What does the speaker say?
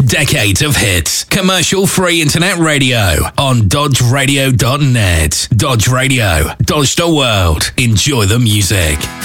Decades of hits. Commercial-free internet radio on dodgeradio.net. Dodge Radio. Dodge the world. Enjoy the music.